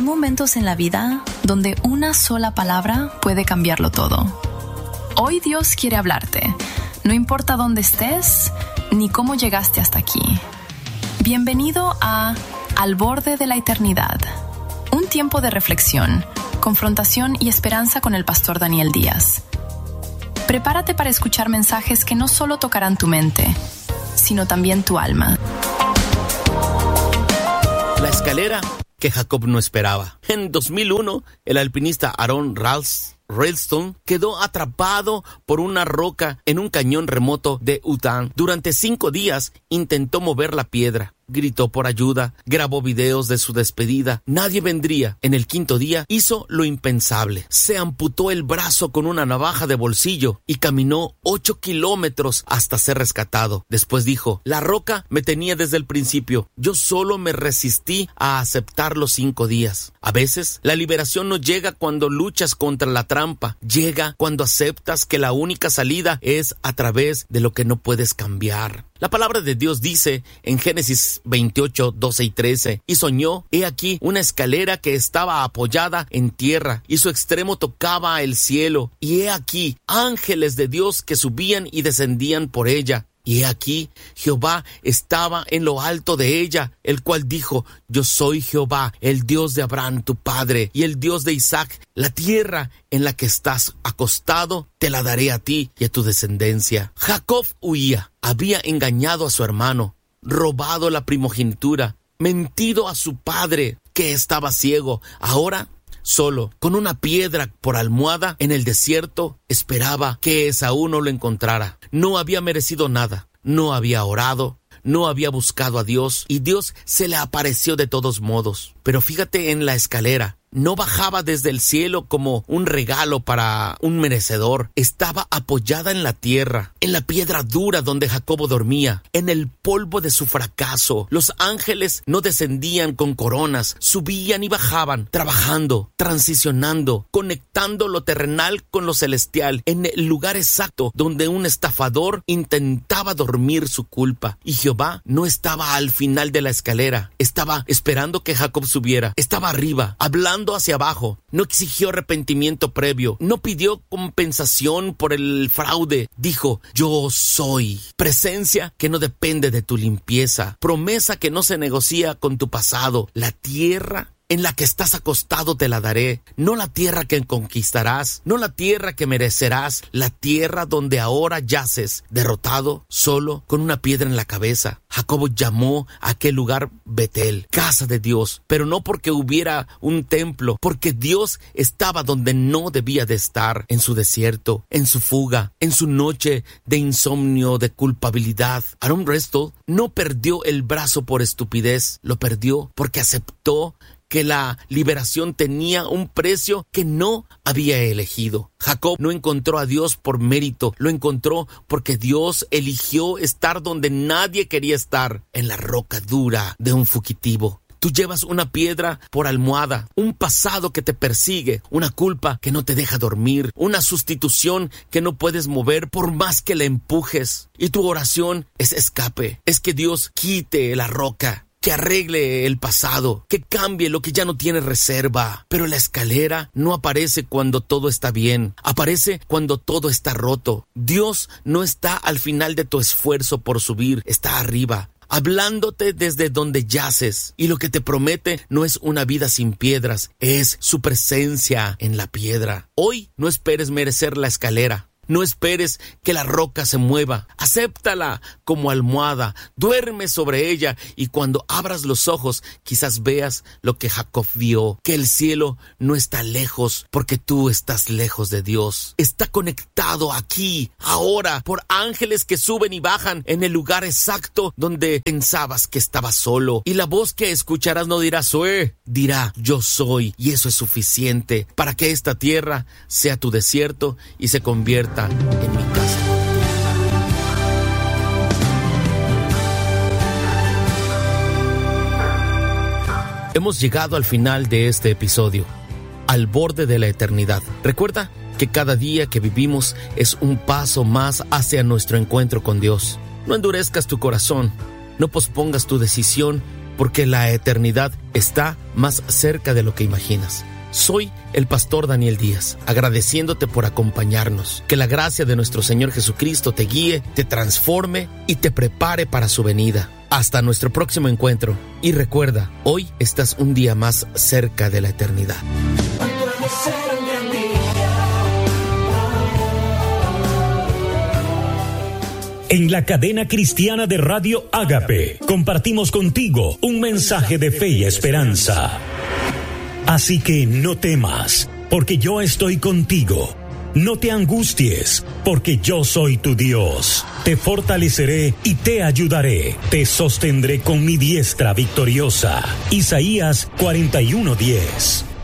momentos en la vida donde una sola palabra puede cambiarlo todo. Hoy Dios quiere hablarte, no importa dónde estés ni cómo llegaste hasta aquí. Bienvenido a Al Borde de la Eternidad, un tiempo de reflexión, confrontación y esperanza con el pastor Daniel Díaz. Prepárate para escuchar mensajes que no solo tocarán tu mente, sino también tu alma. La escalera que Jacob no esperaba. En 2001, el alpinista Aaron Ralston quedó atrapado por una roca en un cañón remoto de Utah. Durante 5 días intentó mover la piedra. Gritó por ayuda, grabó videos de su despedida. Nadie vendría. En el 5º día hizo lo impensable. Se amputó el brazo con una navaja de bolsillo y caminó 8 kilómetros hasta ser rescatado. Después dijo: la roca me tenía desde el principio. Yo solo me resistí a aceptar los 5 días. A veces, la liberación no llega cuando luchas contra la trampa. Llega cuando aceptas que la única salida es a través de lo que no puedes cambiar. La palabra de Dios dice en Génesis 28, 12 y 13: y soñó, he aquí, una escalera que estaba apoyada en tierra, y su extremo tocaba el cielo, y he aquí, ángeles de Dios que subían y descendían por ella. Y he aquí, Jehová estaba en lo alto de ella, el cual dijo: yo soy Jehová, el Dios de Abraham tu padre, y el Dios de Isaac. La tierra en la que estás acostado, te la daré a ti y a tu descendencia. Jacob huía, había engañado a su hermano, robado la primogenitura, mentido a su padre, que estaba ciego. Ahora, solo, con una piedra por almohada en el desierto, esperaba que Esaú no lo encontrara. No había merecido nada, no había orado, no había buscado a Dios, y Dios se le apareció de todos modos. Pero fíjate en la escalera. No bajaba desde el cielo como un regalo para un merecedor. Estaba apoyada en la tierra, en la piedra dura donde Jacobo dormía, en el polvo de su fracaso. Los ángeles no descendían con coronas, subían y bajaban, trabajando, transicionando, conectando lo terrenal con lo celestial, en el lugar exacto donde un estafador intentaba dormir su culpa. Y Jehová no estaba al final de la escalera, estaba esperando que Jacob subiera, estaba arriba, hablando hacia abajo. No exigió arrepentimiento previo, no pidió compensación por el fraude. Dijo: yo soy. Presencia que no depende de tu limpieza, promesa que no se negocia con tu pasado. La tierra en la que estás acostado te la daré, no la tierra que conquistarás, no la tierra que merecerás, la tierra donde ahora yaces, derrotado, solo, con una piedra en la cabeza. Jacobo llamó a aquel lugar Betel, casa de Dios, pero no porque hubiera un templo, porque Dios estaba donde no debía de estar, en su desierto, en su fuga, en su noche de insomnio, de culpabilidad. Aaron Ralston no perdió el brazo por estupidez, lo perdió porque aceptó que la liberación tenía un precio que no había elegido. Jacob no encontró a Dios por mérito, lo encontró porque Dios eligió estar donde nadie quería estar, en la roca dura de un fugitivo. Tú llevas una piedra por almohada, un pasado que te persigue, una culpa que no te deja dormir, una sustitución que no puedes mover por más que la empujes. Y tu oración es escape, es que Dios quite la roca, que arregle el pasado, que cambie lo que ya no tiene reserva. Pero la escalera no aparece cuando todo está bien, aparece cuando todo está roto. Dios no está al final de tu esfuerzo por subir, está arriba, hablándote desde donde yaces. Y lo que te promete no es una vida sin piedras, es su presencia en la piedra. Hoy no esperes merecer la escalera. No esperes que la roca se mueva. Acéptala como almohada. Duerme sobre ella y cuando abras los ojos quizás veas lo que Jacob vio, que el cielo no está lejos porque tú estás lejos de Dios. Está conectado aquí, ahora, por ángeles que suben y bajan en el lugar exacto donde pensabas que estabas solo. Y la voz que escucharás no dirá soy, dirá yo soy. Y eso es suficiente para que esta tierra sea tu desierto y se convierta en mi casa. Hemos llegado al final de este episodio, al borde de la eternidad. Recuerda que cada día que vivimos es un paso más hacia nuestro encuentro con Dios. No endurezcas tu corazón, no pospongas tu decisión porque la eternidad está más cerca de lo que imaginas. Soy el pastor Daniel Díaz, agradeciéndote por acompañarnos. Que la gracia de nuestro Señor Jesucristo te guíe, te transforme y te prepare para su venida. Hasta nuestro próximo encuentro. Y recuerda, hoy estás un día más cerca de la eternidad. En la cadena cristiana de Radio Ágape, compartimos contigo un mensaje de fe y esperanza. Así que no temas, porque yo estoy contigo. No te angusties, porque yo soy tu Dios. Te fortaleceré y te ayudaré. Te sostendré con mi diestra victoriosa. Isaías 41:10.